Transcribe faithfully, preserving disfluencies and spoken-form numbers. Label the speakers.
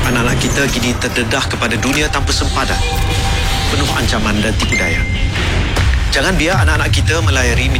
Speaker 1: Anak-anak kita kini terdedah kepada dunia tanpa sempadan, penuh ancaman dan tipu daya. Jangan biar anak-anak kita melayari